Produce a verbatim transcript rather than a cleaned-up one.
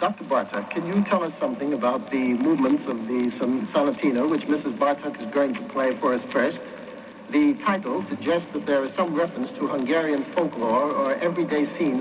Doctor Bartok, can you tell us something about the movements of the son- sonatino, which Missus Bartok is going to play for us first? The title suggests that there is some reference to Hungarian folklore or everyday scenes